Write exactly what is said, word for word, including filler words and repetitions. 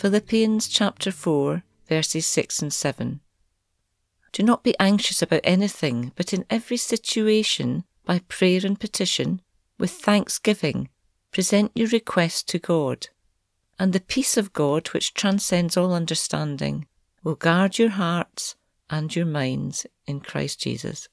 Philippians chapter four, verses six and seven. Do not be anxious about anything, but in every situation, by prayer and petition, with thanksgiving, present your requests to God. And the peace of God, which transcends all understanding, will guard your hearts and your minds in Christ Jesus.